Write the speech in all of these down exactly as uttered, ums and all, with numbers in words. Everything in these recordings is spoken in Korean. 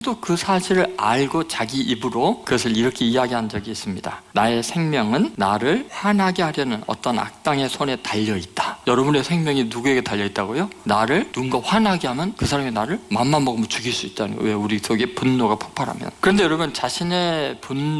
또 그 사실을 알고 자기 입으로 그것을 이렇게 이야기한 적이 있습니다. 나의 생명은 나를 화나게 하려는 어떤 악당의 손에 달려있다. 여러분의 생명이 누구에게 달려있다고요? 나를 누군가 화나게 하면 그 사람이 나를 맘만 먹으면 죽일 수 있다는 거예요. 왜? 우리 속에 분노가 폭발하면. 그런데 여러분, 자신의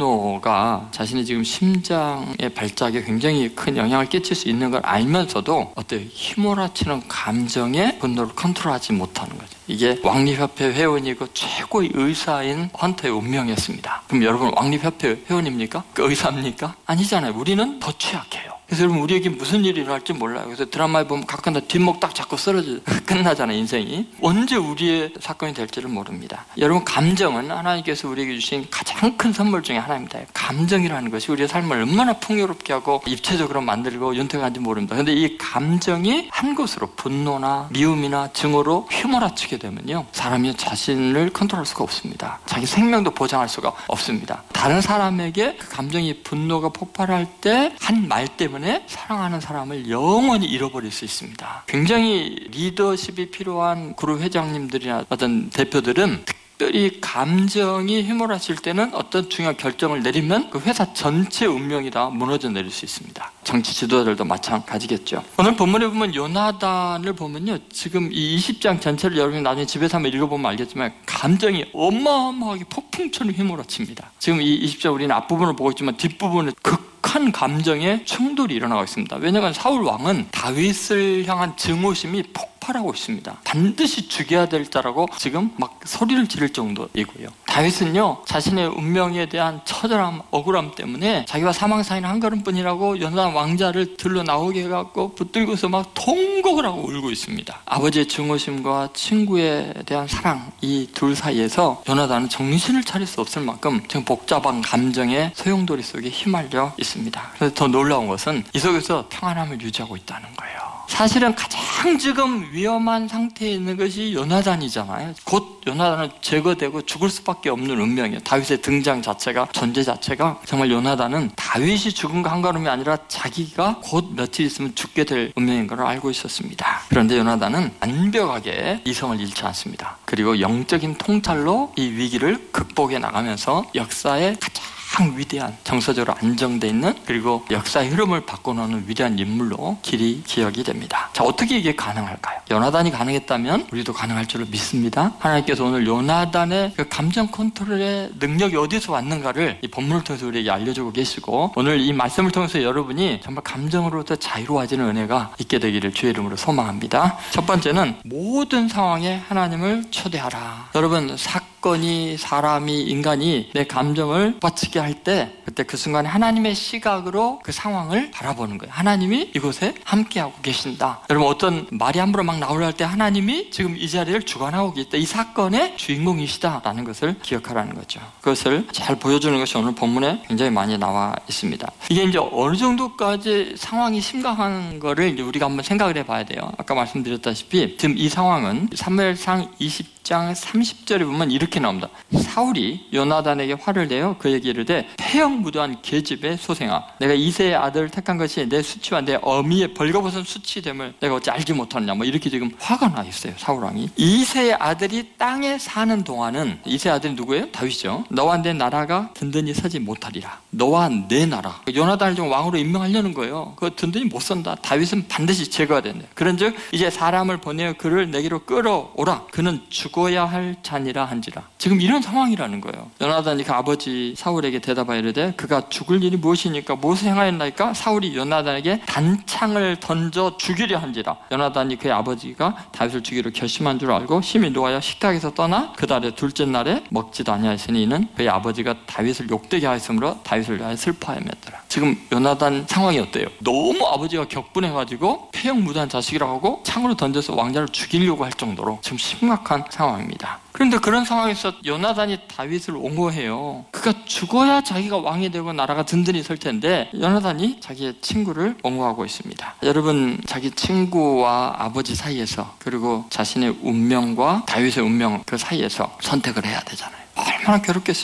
분노가 자신의 지금 심장의 발작에 굉장히 큰 영향을 끼칠 수 있는 걸 알면서도 어때요? 휘몰아치는 감정에 분노를 컨트롤하지 못하는 거죠. 이게 왕립협회 회원이고 최고의 의사인 헌터의 운명이었습니다. 그럼 여러분, 왕립협회 회원입니까? 그 의사입니까? 아니잖아요. 우리는 더 취약해요. 그래서 여러분, 우리에게 무슨 일이 일어날지 몰라요. 그래서 드라마에 보면 가끔 뒷목 딱 잡고 쓰러져 끝나잖아요, 인생이. 언제 우리의 사건이 될지를 모릅니다. 여러분, 감정은 하나님께서 우리에게 주신 가장 큰 선물 중에 하나입니다. 감정이라는 것이 우리의 삶을 얼마나 풍요롭게 하고 입체적으로 만들고 윤택한지 모릅니다. 그런데 이 감정이 한 곳으로 분노나 미움이나 증오로 휘몰아치게 되면요, 사람이 자신을 컨트롤할 수가 없습니다. 자기 생명도 보장할 수가 없습니다. 다른 사람에게 그 감정이 분노가 폭발할 때 한 말 때문에 사랑하는 사람을 영원히 잃어버릴 수 있습니다. 굉장히 리더십이 필요한 그룹 회장님들이나 어떤 대표들은 특별히 감정이 휘몰아칠 때는 어떤 중요한 결정을 내리면 그 회사 전체 운명이 다 무너져 내릴 수 있습니다. 정치 지도자들도 마찬가지겠죠. 오늘 본문에 보면 요나단을 보면요, 지금 이 이십 장 전체를 여러분이 나중에 집에서 한번 읽어보면 알겠지만 감정이 어마어마하게 폭풍처럼 휘몰아칩니다. 지금 이 이십 장 우리는 앞부분을 보고 있지만 뒷부분에 극한 감정의 충돌이 일어나고 있습니다. 왜냐하면 사울 왕은 다윗을 향한 증오심이 폭발하고 있습니다. 반드시 죽여야 될 자라고 지금 막 소리를 지를 정도이고요. 다윗은요, 자신의 운명에 대한 처절함, 억울함 때문에 자기와 사망 사이는 한 걸음뿐이라고 요나단 왕자를 들러 나오게 해갖고 붙들고서 막 통곡을 하고 울고 있습니다. 아버지의 증오심과 친구에 대한 사랑, 이 둘 사이에서 요나단은 정신을 차릴 수 없을 만큼 지금 복잡한 감정의 소용돌이 속에 휘말려 있습니다. 그래서 더 놀라운 것은 이 속에서 평안함을 유지하고 있다는 거예요. 사실은 가장 지금 위험한 상태에 있는 것이 요나단이잖아요. 곧 요나단은 제거되고 죽을 수밖에 없는 운명이에요. 다윗의 등장 자체가, 존재 자체가, 정말 요나단은 다윗이 죽은 거 한 걸음이 아니라 자기가 곧 며칠 있으면 죽게 될 운명인 걸 알고 있었습니다. 그런데 요나단은 완벽하게 이성을 잃지 않습니다. 그리고 영적인 통찰로 이 위기를 극복해 나가면서 역사의 가장 위대한, 정서적으로 안정되어 있는, 그리고 역사의 흐름을 바꿔놓는 위대한 인물로 길이 기억이 됩니다. 자, 어떻게 이게 가능할까요? 요나단이 가능했다면 우리도 가능할 줄로 믿습니다. 하나님께서 오늘 요나단의 그 감정 컨트롤의 능력이 어디서 왔는가를 이 본문을 통해서 우리에게 알려주고 계시고, 오늘 이 말씀을 통해서 여러분이 정말 감정으로부터 자유로워지는 은혜가 있게 되기를 주의 이름으로 소망합니다. 첫 번째는 모든 상황에 하나님을 초대하라. 여러분, 사건이, 사람이, 인간이 내 감정을 빠치게 할 때, 그때 그 순간에 하나님의 시각으로 그 상황을 바라보는 거예요. 하나님이 이곳에 함께하고 계신다. 여러분, 어떤 말이 함부로 막 나오려 할 때 하나님이 지금 이 자리를 주관하고 계시다. 이 사건의 주인공이시다라는 것을 기억하라는 거죠. 그것을 잘 보여주는 것이 오늘 본문에 굉장히 많이 나와 있습니다. 이게 이제 어느 정도까지 상황이 심각한 거를 이제 우리가 한번 생각을 해봐야 돼요. 아까 말씀드렸다시피 지금 이 상황은 사무엘상 이십 장 삼십 절에 보면 이렇게 나옵니다. 사울이 요나단에게 화를 내어 그에게 이르되 폐역무도한 계집의 소생아, 내가 이새의 아들을 택한 것이 내 수치와 내 어미의 벌거벗은 수치됨을 내가 어찌 알지 못하느냐, 뭐 이렇게 지금 화가 나 있어요. 사울왕이 이새의 아들이 땅에 사는 동안은, 이새의 아들이 누구예요? 다윗이죠. 너와 내 나라가 든든히 서지 못하리라. 너와 내 나라, 요나단을 좀 왕으로 임명하려는 거예요. 그거 든든히 못 선다. 다윗은 반드시 제거가 된다. 그런즉 이제 사람을 보내어 그를 내게로 끌어오라. 그는 죽어야 할 자니라 한지라. 지금 이런 상황이라는 거예요. 요나단이 그 아버지 사울에게 대답하여 이르되 그가 죽을 일이 무엇이니까 무엇을 행하였나이까? 사울이 요나단에게 단창을 던져 죽이려 한지라. 요나단이 그의 아버지가 다윗을 죽이려 결심한 줄 알고 심히 노하여 식탁에서 떠나 그 달의 둘째 날에 먹지도 아니하였으니 이는 그의 아버지가 다윗을 욕되게 하였으므로 다윗을 위하여 슬퍼하였더라. 지금 요나단 상황이 어때요? 너무 아버지가 격분해가지고 폐역무도한 자식이라고 하고 창으로 던져서 왕자를 죽이려고 할 정도로 지금 심각한 상황입니다. 그런데 그런 상황에서 요나단이 다윗을 옹호해요. 그가 죽어야 자기가 왕이 되고 나라가 든든히 설 텐데 요나단이 자기의 친구를 옹호하고 있습니다. 여러분, 자기 친구와 아버지 사이에서, 그리고 자신의 운명과 다윗의 운명 그 사이에서 선택을 해야 되잖아요. 얼마나 괴롭겠습니까?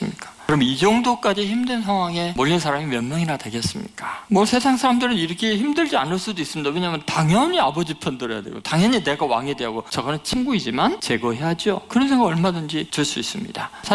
그럼 이 정도까지 힘든 상황에 몰린 사람이 몇 명이나 되겠습니까? 뭐 세상 사람들은 이렇게 힘들지 않을 수도 있습니다. 왜냐하면 당연히 아버지 편 들어야 되고 당연히 내가 왕이 되고 저거는 친구이지만 제거해야죠. 그런 생각 얼마든지 들 수 있습니다.